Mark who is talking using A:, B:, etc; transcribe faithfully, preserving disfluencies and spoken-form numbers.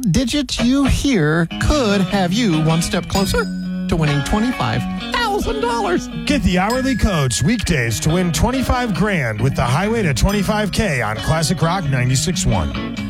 A: digits you hear could have you one step closer to winning twenty-five thousand dollars.
B: Get the hourly coach weekdays to win twenty-five grand with the Highway to twenty-five K on Classic Rock ninety-six point one.